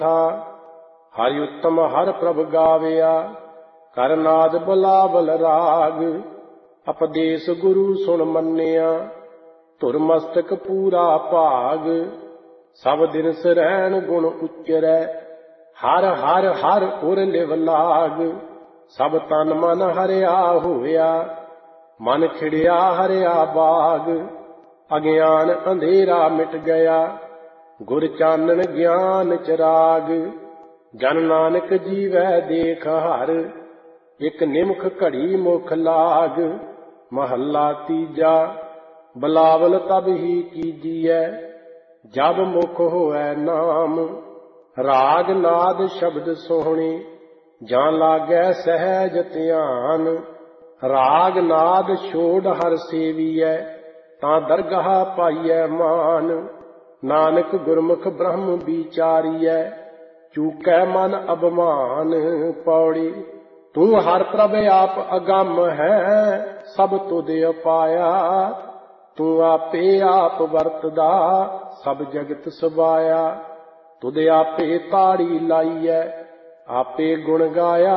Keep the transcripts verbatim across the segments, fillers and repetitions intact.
हरि उत्तम हर प्रभ गावया, करनाद बलावल राग। उपदेश गुरु सुन मन्निया, धुर मस्तक पूरा भाग। सब दिन सरैन गुण उच्चरै, हर हर हर उर लिव लाग। सब तन मन हरिया होया, मन खिड़िया हरिया बाग। अज्ञान अंधेरा मिट गया, गुर चानन ज्ञान चिराग। जन नानक जीवै देख हर, एक निमख घड़ी मुख लाग। महला तीजा, बिलावल तब ही कीजिए, जब मुख होए नाम। राग नाद शब्द सोहणी, जां लागै सहज ध्यान। राग नाद छोड़ हर सेवियै, तां दरगाह पाइयै मान। नानक गुरमुख ब्रह्म विचारियै, चूकै मन अभिमान। पौड़ी तू हर प्रभ आप अगम है, सब तुध उपाया। तू आपे आप वरतदा, सब जगत सबाया। तुध आपे ताड़ी लाइयै, आपे गुण गाया।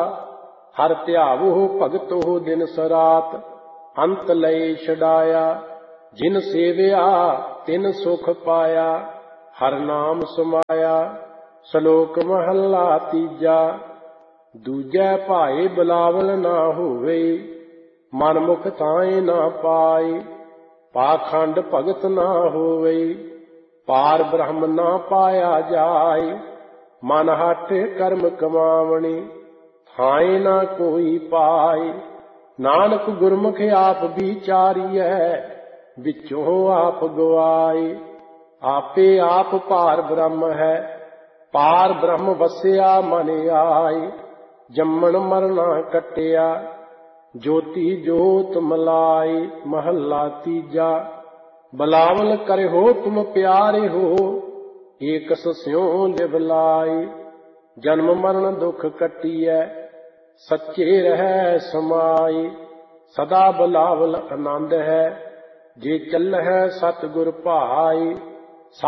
हर ध्यावो भगतो दिन सरात, अंत लय छड़ाया। जिन सेविया तिन सुख पाया, हर नाम समाया। श्लोक महला तीजा, दूजै भाए बिलावल ना होवे, मन मुख ताए ना पाए। पाखंड भगत ना होवे, पार ब्रह्म ना पाया जाए। मन हट कर्म कमावणी, थाए ना कोई पाए। नानक गुरमुख आप विचारियै, विचों आप गवाए। आपे आप पार ब्रह्म है, पार ब्रह्म वसिया मन आए। जम्मन मरना कटिया, ज्योति जोत मलाए। महला तीजा, बिलावल करे हो तुम प्यारे हो, एक स्यों लिव लाए। जन्म मरण दुख कटियै, सच्चे रह समाए। सदा बिलावल आनंद है, जे चल है सतगुर भाई।